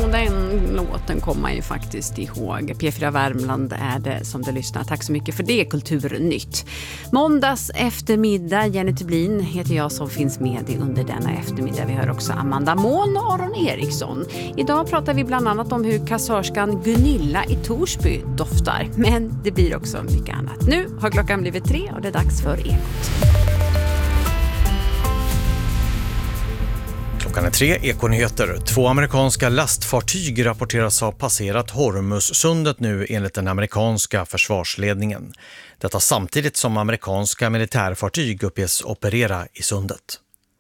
den låten kommer man ju faktiskt ihåg. P4 Värmland är det som du lyssnar. Tack så mycket för det, Kulturnytt. Måndags eftermiddag, Jenny Tublin heter jag som finns med dig under denna eftermiddag. Vi hör också Amanda Mån och Aron Eriksson. Idag pratar vi bland annat om hur kassörskan Gunilla i Torsby doftar. Men det blir också mycket annat. Nu har klockan blivit 3 och det är dags för Ekot. Klockan är 3, Ekonyheter. 2 amerikanska lastfartyg rapporteras ha passerat Hormuzsundet nu enligt den amerikanska försvarsledningen. Detta samtidigt som amerikanska militärfartyg uppges operera i sundet.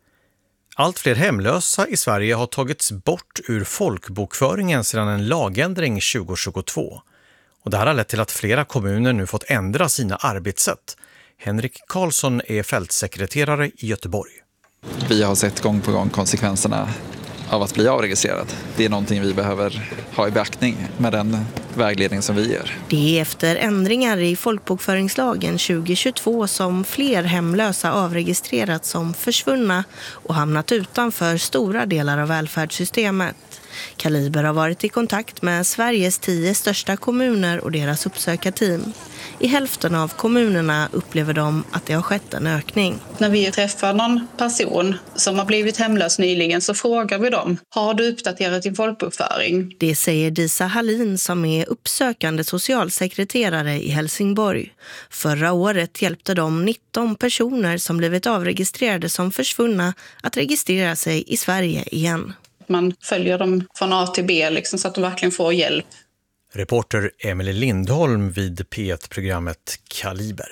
Allt fler hemlösa i Sverige har tagits bort ur folkbokföringen sedan en lagändring 2022. Och det här har lett till att flera kommuner nu fått ändra sina arbetssätt. Henrik Karlsson är fältsekreterare i Göteborg. Vi har sett gång på gång konsekvenserna av att bli avregistrerad. Det är någonting vi behöver ha i beaktning med den vägledning som vi ger. Det är efter ändringar i folkbokföringslagen 2022 som fler hemlösa avregistrerats som försvunna och hamnat utanför stora delar av välfärdssystemet. Kaliber har varit i kontakt med Sveriges 10 största kommuner och deras uppsökarteam. I hälften av kommunerna upplever de att det har skett en ökning. När vi träffar någon person som har blivit hemlös nyligen så frågar vi dem: har du uppdaterat din folkbokföring? Det säger Disa Hallin som är uppsökande socialsekreterare i Helsingborg. Förra året hjälpte de 19 personer som blivit avregistrerade som försvunna att registrera sig i Sverige igen. Man följer dem från A till B så att de verkligen får hjälp. Reporter Emily Lindholm vid P1-programmet Kaliber.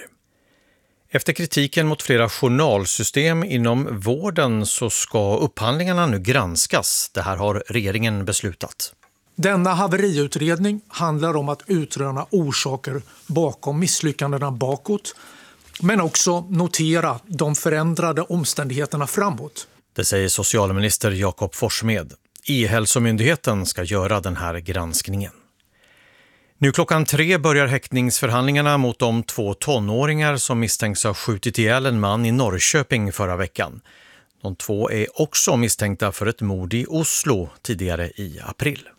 Efter kritiken mot flera journalsystem inom vården så ska upphandlingarna nu granskas. Det här har regeringen beslutat. Denna haveriutredning handlar om att utröna orsaker bakom misslyckandena bakåt, men också notera de förändrade omständigheterna framåt. Det säger socialminister Jakob Forssmed. E-hälsomyndigheten ska göra den här granskningen. Nu klockan 3 börjar häktningsförhandlingarna mot de 2 tonåringar som misstänks ha skjutit ihjäl en man i Norrköping förra veckan. De 2 är också misstänkta för ett mord i Oslo tidigare i april.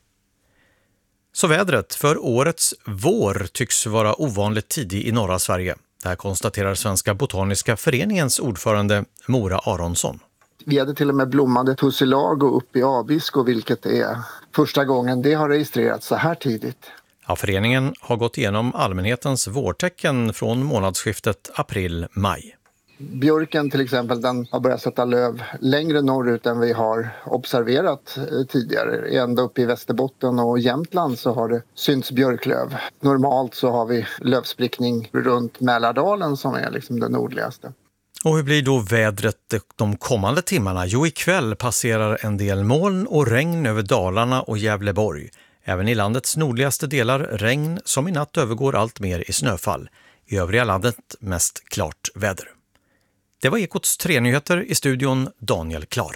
Så vädret för årets vår tycks vara ovanligt tidig i norra Sverige. Det här konstaterar Svenska Botaniska föreningens ordförande Mora Aronsson. Vi hade till och med blommande tussilago uppe i Abisko, vilket är första gången det har registrerats så här tidigt. Ja, föreningen har gått igenom allmänhetens vårtecken från månadsskiftet april-maj. Björken till exempel, den har börjat sätta löv längre norrut än vi har observerat tidigare. Ända uppe i Västerbotten och Jämtland så har det synts björklöv. Normalt så har vi lövsprickning runt Mälardalen som är det nordligaste. Och hur blir då vädret de kommande timmarna? Jo, ikväll passerar en del moln och regn över Dalarna och Gävleborg. Även i landets nordligaste delar regn som i natt övergår allt mer i snöfall. I övriga landet mest klart väder. Det var Ekots 3-nyheter i studion, Daniel Klar.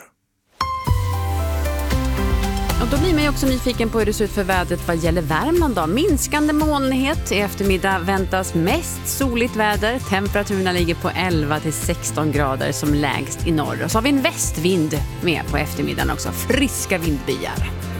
Och då blir man ju också nyfiken på hur det ser ut för vädret vad gäller Värmland då. Minskande molnighet, i eftermiddag väntas mest soligt väder. Temperaturerna ligger på 11-16 grader som lägst i norr. Och så har vi en västvind med på eftermiddagen också, friska vindbyar.